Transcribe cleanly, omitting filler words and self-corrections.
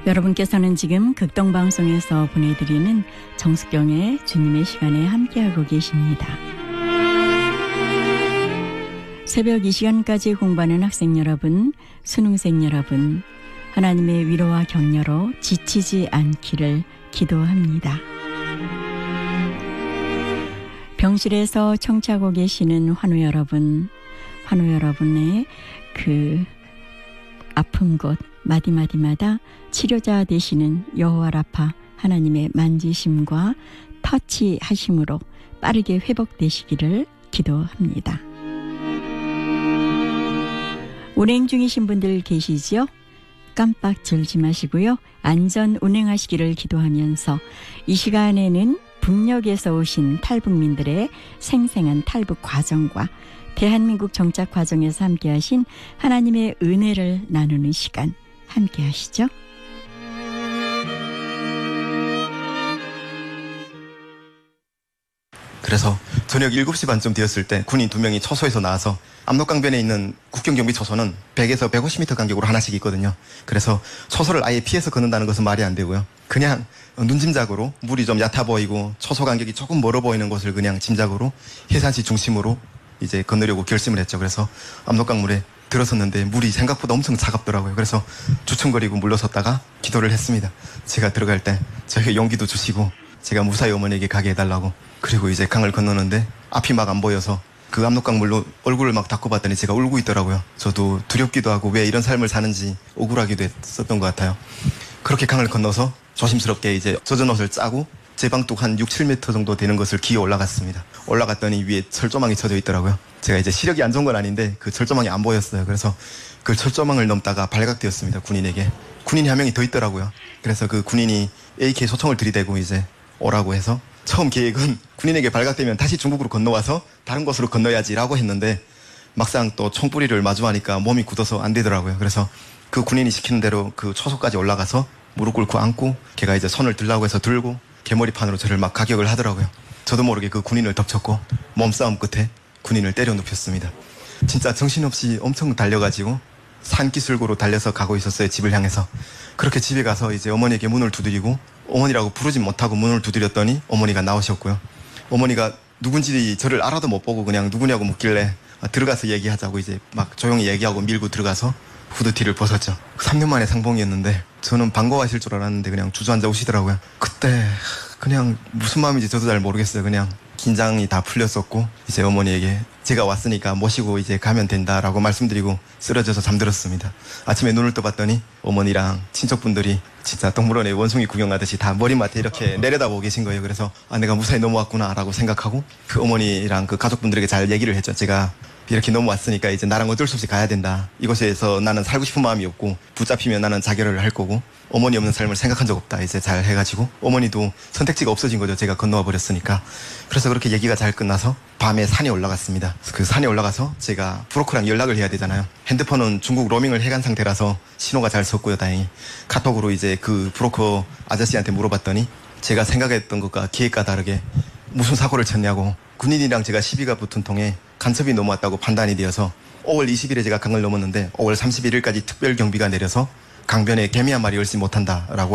여러분께서는 지금 극동방송에서 보내드리는 정숙경의 주님의 시간에 함께하고 계십니다. 새벽 이 시간까지 공부하는 학생 여러분, 수능생 여러분, 하나님의 위로와 격려로 지치지 않기를 기도합니다. 병실에서 청취하고 계시는 환우 여러분의 그 아픈 곳 마디마디마다 치료자 되시는 여호와 라파 하나님의 만지심과 터치하심으로 빠르게 회복되시기를 기도합니다. 운행 중이신 분들 계시죠? 깜빡 졸지 마시고요. 안전 운행하시기를 기도하면서 이 시간에는 북녘에서 오신 탈북민들의 생생한 탈북 과정과 대한민국 정착 과정에서 함께하신 하나님의 은혜를 나누는 시간 함께하시죠. 그래서 저녁 7시 반쯤 되었을 때 군인 2명이 초소에서 나와서 압록강변에 있는 국경경비 초소는 100에서 150m 간격으로 하나씩 있거든요. 그래서 초소를 아예 피해서 걷는다는 것은 말이 안 되고요. 그냥 눈짐작으로 물이 좀 얕아 보이고 초소 간격이 조금 멀어 보이는 곳을 그냥 짐작으로 해산시 중심으로 이제 건너려고 결심을 했죠. 그래서 압록강물에 들어섰는데 물이 생각보다 엄청 차갑더라고요. 그래서 주춤거리고 물러섰다가 기도를 했습니다. 제가 들어갈 때 저에게 용기도 주시고 제가 무사히 어머니에게 가게 해달라고. 그리고 이제 강을 건너는데 앞이 막 안 보여서 그 압록강물로 얼굴을 막 닦고 봤더니 제가 울고 있더라고요. 저도 두렵기도 하고 왜 이런 삶을 사는지 억울하기도 했었던 것 같아요. 그렇게 강을 건너서 조심스럽게 이제 젖은 옷을 짜고 제 방뚝 한 6, 7m 정도 되는 것을 기어 올라갔습니다. 올라갔더니 위에 철조망이 쳐져 있더라고요. 제가 이제 시력이 안 좋은 건 아닌데 그 철조망이 안 보였어요. 그래서 그 철조망을 넘다가 발각되었습니다. 군인에게. 군인이 한 명이 더 있더라고요. 그래서 그 군인이 AK 소총을 들이대고 이제 오라고 해서 처음 계획은 군인에게 발각되면 다시 중국으로 건너와서 다른 곳으로 건너야지라고 했는데 막상 또 총뿌리를 마주하니까 몸이 굳어서 안 되더라고요. 그래서 그 군인이 시키는 대로 그 초소까지 올라가서 무릎 꿇고 앉고 걔가 이제 손을 들라고 해서 들고 개머리판으로 저를 막 가격을 하더라고요. 저도 모르게 그 군인을 덮쳤고 몸싸움 끝에 군인을 때려 눕혔습니다. 진짜 정신없이 엄청 달려가지고 산기슭으로 달려서 가고 있었어요. 집을 향해서. 그렇게 집에 가서 이제 어머니에게 문을 두드리고 어머니라고 부르진 못하고 문을 두드렸더니 어머니가 나오셨고요. 어머니가 누군지 저를 알아도 못 보고 그냥 누구냐고 묻길래 들어가서 얘기하자고 이제 막 조용히 얘기하고 밀고 들어가서 후드티를 벗었죠. 3년 만에 상봉이었는데 저는 반가워하실 줄 알았는데 그냥 주저앉아 오시더라고요. 그때 그냥 무슨 마음인지 저도 잘 모르겠어요. 그냥 긴장이 다 풀렸었고 이제 어머니에게 제가 왔으니까 모시고 이제 가면 된다라고 말씀드리고 쓰러져서 잠들었습니다. 아침에 눈을 떠봤더니 어머니랑 친척분들이 진짜 동물원에 원숭이 구경하듯이 다 머리맡에 이렇게 내려다보고 계신 거예요. 그래서 내가 무사히 넘어왔구나 라고 생각하고 그 어머니랑 그 가족분들에게 잘 얘기를 했죠. 제가 이렇게 넘어왔으니까 이제 나랑 어쩔 수 없이 가야 된다. 이곳에서 나는 살고 싶은 마음이 없고 붙잡히면 나는 자결을 할 거고 어머니 없는 삶을 생각한 적 없다. 이제 잘 해가지고 어머니도 선택지가 없어진 거죠. 제가 건너와 버렸으니까. 그래서 그렇게 얘기가 잘 끝나서 밤에 산에 올라갔습니다. 그 산에 올라가서 제가 브로커랑 연락을 해야 되잖아요. 핸드폰은 중국 로밍을 해간 상태라서 신호가 잘 섰고요. 다행히. 카톡으로 이제 그 브로커 아저씨한테 물어봤더니 제가 생각했던 것과 계획과 다르게 무슨 사고를 쳤냐고 군인이랑 제가 시비가 붙은 통에 간첩이 넘어왔다고 판단이 되어서 5월 20일에 제가 강을 넘었는데 5월 31일까지 특별 경비가 내려서 강변에 개미 한 마리 열지 못한다라고